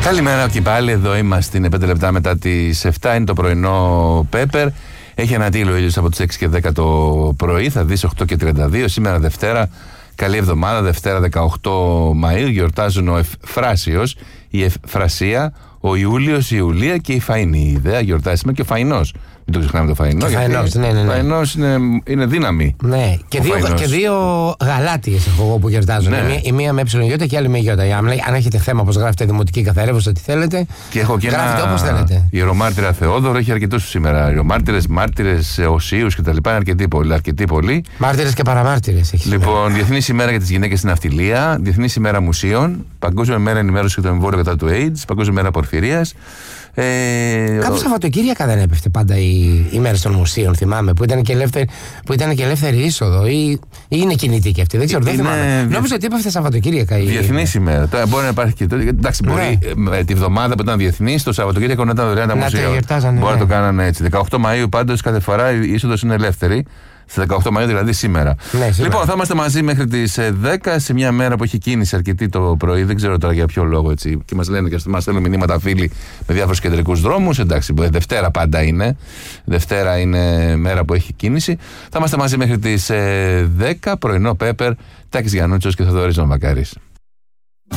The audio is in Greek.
Καλημέρα και πάλι, εδώ είμαστε, είναι 5 λεπτά μετά τις 7, είναι το πρωινό Πέπερ. Έχει ανατείλει ο ήλιος από τις 6 και 10 το πρωί, θα δεις 8 και 32, σήμερα Δευτέρα, καλή εβδομάδα, Δευτέρα 18 Μαΐου, γιορτάζουν ο Ευφράσιος, η Ευφρασία, ο Ιούλιος, η Ιουλία και η Φαΐνη. Η ιδέα γιορτάζει σήμερα και ο Φαϊνός. Μην το ξεχνάμε το Φαϊνό. Φαϊνός, ναι. Φαϊνός είναι δύναμη. Ναι, και δύο γαλάτιες έχω εγώ που γιορτάζουν. Ναι. Η μία με ΕΙ και η άλλη με ΙΙ. Αν έχετε θέμα, όπως γράφετε δημοτική καθαρεύωση, ό,τι θέλετε. Και έχω και γράφετε όπως θέλετε. Ιερομάρτυρα Θεόδωρο, έχει αρκετούς σήμερα. Ιερομάρτυρες, μάρτυρες, οσίους κτλ. Είναι αρκετοί πολλοί. Μάρτυρες και παραμάρτυρες. Λοιπόν, Διεθνή ημέρα για τις γυναίκες στην ναυτιλία, Διεθνή ημέρα μουσείων, Παγκόσμια μέρα ενημέρωση για το εμβόλιο κατά του AIDS, Παγκόσμια μέρα πορφυρίας. Κάπου Σαββατοκύριακα δεν έπεφτε πάντα οι μέρες των μουσείων, θυμάμαι, που ήταν και ελεύθερη είσοδο ή είναι κινητή και αυτή. Δεν ξέρω, δεν θυμάμαι. Νόμιζα ότι έπεφτε Σαββατοκύριακα. Διεθνής ημέρα. Τώρα μπορεί να υπάρχει και τότε. Εντάξει, μπορεί τη βδομάδα που ήταν διεθνής, το Σαββατοκύριακο να ήταν δωρεάν τα μουσεία. Μπορεί να το κάνανε έτσι. 18 Μαΐου πάντως κάθε φορά η είσοδος είναι ελεύθερη. Στις 18 Μαΐου, δηλαδή σήμερα. Ναι, λοιπόν, θα είμαστε μαζί μέχρι τις 10 σε μια μέρα που έχει κίνηση αρκετή το πρωί. Δεν ξέρω τώρα για ποιο λόγο έτσι. Και μας λένε και μας στέλνουν μηνύματα φίλοι με διάφορους κεντρικούς δρόμους. Εντάξει, Δευτέρα πάντα είναι. Δευτέρα είναι μέρα που έχει κίνηση. Θα είμαστε μαζί μέχρι τις 10. Πρωινό Πέπερ, Τάκης Γιαννούτσος και Θοδωρής Μαμακάρης.